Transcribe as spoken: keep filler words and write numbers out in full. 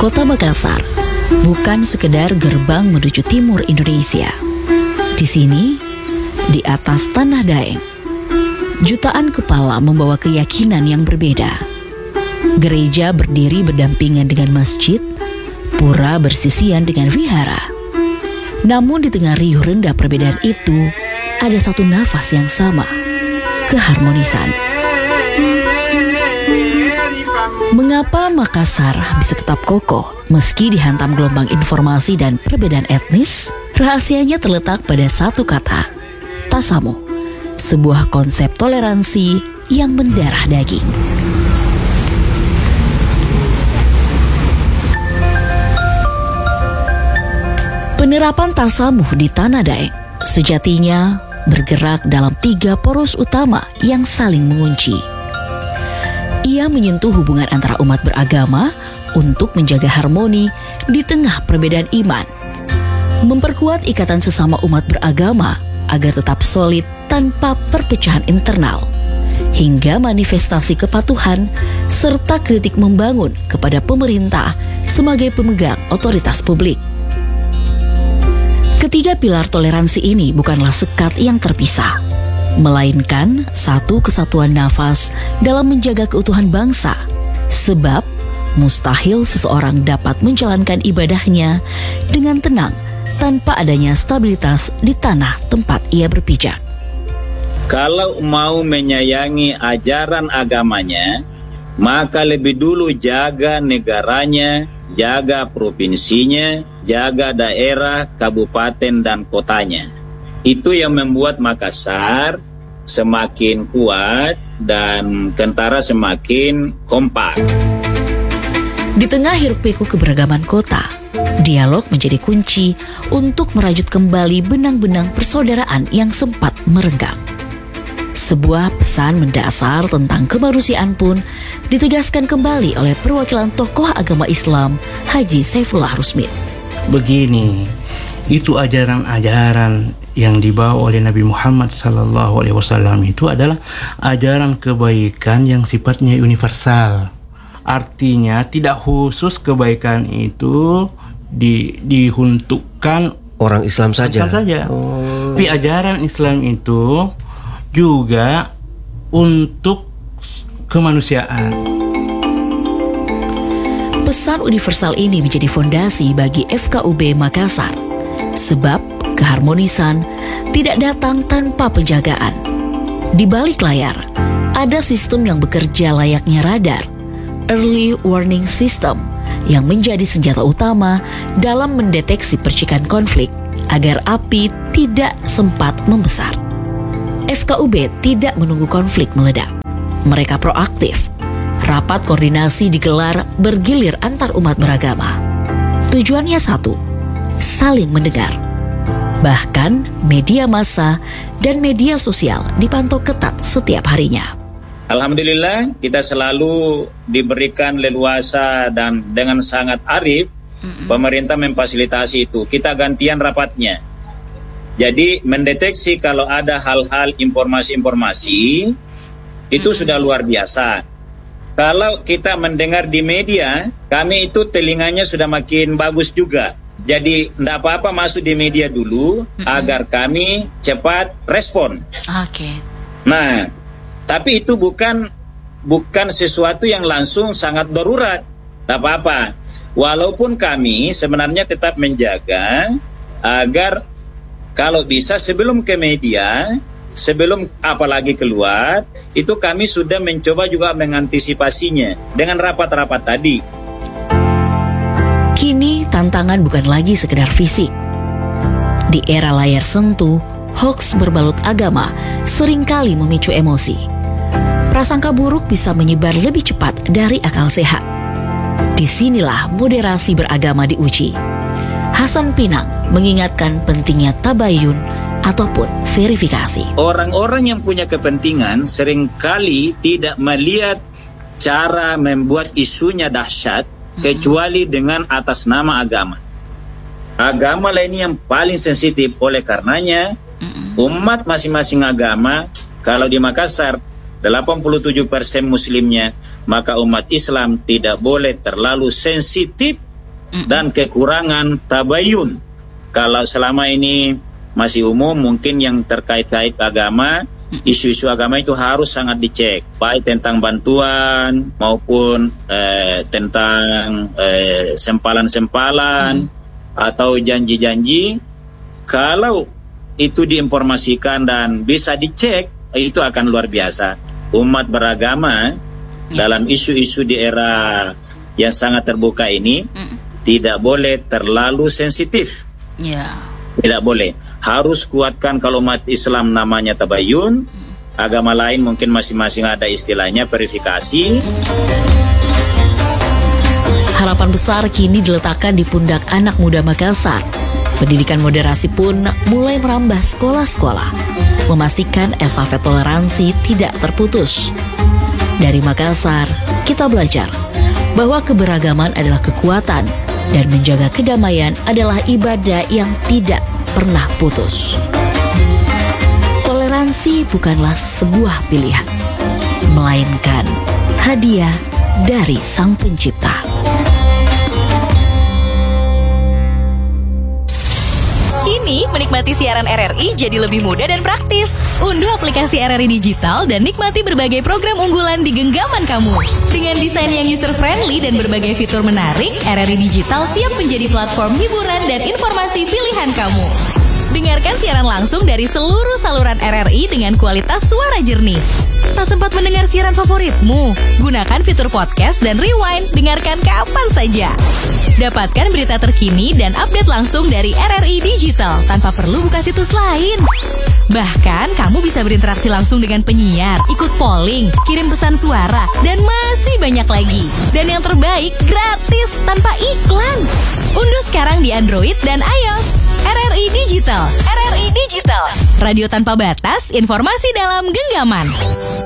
Kota Makassar bukan sekedar gerbang menuju timur Indonesia. Di sini, di atas tanah Daeng, jutaan kepala membawa keyakinan yang berbeda. Gereja berdiri berdampingan dengan masjid, pura bersisian dengan vihara. Namun di tengah riuh rendah perbedaan itu, ada satu nafas yang sama, keharmonisan. Mengapa Makassar bisa tetap kokoh meski dihantam gelombang informasi dan perbedaan etnis? Rahasianya terletak pada satu kata, tasamuh, sebuah konsep toleransi yang mendarah daging. Penerapan tasamuh di Tanah Daeng sejatinya bergerak dalam tiga poros utama yang saling mengunci. Ia menyentuh hubungan antara umat beragama untuk menjaga harmoni di tengah perbedaan iman, memperkuat ikatan sesama umat beragama agar tetap solid tanpa perpecahan internal, hingga manifestasi kepatuhan serta kritik membangun kepada pemerintah sebagai pemegang otoritas publik. Ketiga pilar toleransi ini bukanlah sekat yang terpisah, melainkan satu kesatuan nafas dalam menjaga keutuhan bangsa, sebab mustahil seseorang dapat menjalankan ibadahnya dengan tenang tanpa adanya stabilitas di tanah tempat ia berpijak. Kalau mau menyayangi ajaran agamanya, maka lebih dulu jaga negaranya, jaga provinsinya, jaga daerah, kabupaten, dan kotanya. Itu yang membuat Makassar semakin kuat dan tentara semakin kompak. Di tengah hiruk-pikuk keberagaman kota, dialog menjadi kunci untuk merajut kembali benang-benang persaudaraan yang sempat merenggang. Sebuah pesan mendasar tentang kemanusiaan pun ditegaskan kembali oleh perwakilan tokoh agama Islam Haji Saifullah Rusmin. Begini, itu ajaran-ajaran yang dibawa oleh Nabi Muhammad sallallahu alaihi wasallam itu adalah ajaran kebaikan yang sifatnya universal. Artinya tidak khusus kebaikan itu di, diuntukkan orang Islam saja. Islam saja. Oh. Tapi ajaran Islam itu juga untuk kemanusiaan. Pesan universal ini menjadi fondasi bagi F K U B Makassar, sebab keharmonisan tidak datang tanpa penjagaan. Di balik layar, ada sistem yang bekerja layaknya radar, early warning system, yang menjadi senjata utama dalam mendeteksi percikan konflik agar api tidak sempat membesar. F K U B tidak menunggu konflik meledak. Mereka proaktif. Rapat koordinasi digelar bergilir antar umat beragama. Tujuannya satu, saling mendengar. Bahkan media massa dan media sosial dipantau ketat setiap harinya. Alhamdulillah, kita selalu diberikan leluasa dan dengan sangat arif, mm-mm. pemerintah memfasilitasi itu. Kita gantian rapatnya. Jadi mendeteksi kalau ada hal-hal informasi-informasi itu mm-hmm. sudah luar biasa. Kalau kita mendengar di media, kami itu telinganya sudah makin bagus juga. Jadi tidak apa-apa masuk di media dulu mm-hmm. agar kami cepat respon. Oke. Okay. Nah, tapi itu bukan bukan sesuatu yang langsung sangat darurat. Tidak apa-apa. Walaupun kami sebenarnya tetap menjaga agar kalau bisa sebelum ke media, sebelum apalagi keluar, itu kami sudah mencoba juga mengantisipasinya dengan rapat-rapat tadi. Kini tantangan bukan lagi sekedar fisik. Di era layar sentuh, hoaks berbalut agama seringkali memicu emosi. Prasangka buruk bisa menyebar lebih cepat dari akal sehat. Disinilah moderasi beragama diuji. Hasan Pinang mengingatkan pentingnya tabayun ataupun verifikasi. Orang-orang yang punya kepentingan seringkali tidak melihat cara membuat isunya dahsyat mm-hmm. kecuali dengan atas nama agama. Agama lah ini yang paling sensitif, oleh karenanya mm-hmm. umat masing-masing agama, kalau di Makassar delapan puluh tujuh persen muslimnya, maka umat Islam tidak boleh terlalu sensitif Mm-mm. Dan kekurangan tabayun. Kalau selama ini masih umum, mungkin yang terkait-kait agama, Mm-mm. isu-isu agama itu harus sangat dicek, baik tentang bantuan maupun eh, tentang eh, sempalan-sempalan mm. atau janji-janji. Kalau itu diinformasikan dan bisa dicek, itu akan luar biasa. Umat beragama ya. Dalam isu-isu di era yang sangat terbuka ini mm. tidak boleh terlalu sensitif. Ya. Tidak boleh. Harus kuatkan kalau umat Islam namanya tabayun. Mm. Agama lain mungkin masing-masing ada istilahnya verifikasi. Harapan besar kini diletakkan di pundak anak muda Makassar. Pendidikan moderasi pun mulai merambah sekolah-sekolah, memastikan estafet toleransi tidak terputus. Dari Makassar, kita belajar bahwa keberagaman adalah kekuatan dan menjaga kedamaian adalah ibadah yang tidak pernah putus. Toleransi bukanlah sebuah pilihan, melainkan hadiah dari Sang Pencipta. Kini, menikmati siaran R R I jadi lebih mudah dan praktis. Unduh aplikasi R R I Digital dan nikmati berbagai program unggulan di genggaman kamu. Dengan desain yang user-friendly dan berbagai fitur menarik, R R I Digital siap menjadi platform hiburan dan informasi pilihan kamu. Dengarkan siaran langsung dari seluruh saluran R R I dengan kualitas suara jernih. Tak sempat mendengar siaran favoritmu? Gunakan fitur podcast dan rewind, dengarkan kapan saja. Dapatkan berita terkini dan update langsung dari R R I Digital tanpa perlu buka situs lain. Bahkan, kamu bisa berinteraksi langsung dengan penyiar, ikut polling, kirim pesan suara, dan masih banyak lagi. Dan yang terbaik, gratis tanpa iklan. Unduh sekarang di Android dan iOS. R R I Digital. R R I Digital. Radio tanpa batas, informasi dalam genggaman.